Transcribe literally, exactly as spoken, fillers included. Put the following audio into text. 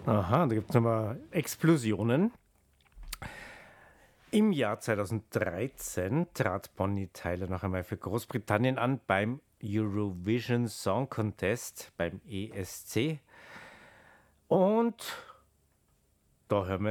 Aha, da gibt es nochmal Explosionen. Im Jahr zweitausenddreizehn trat Bonnie Tyler noch einmal für Großbritannien an beim Eurovision Song Contest, beim E S C. Und da hören wir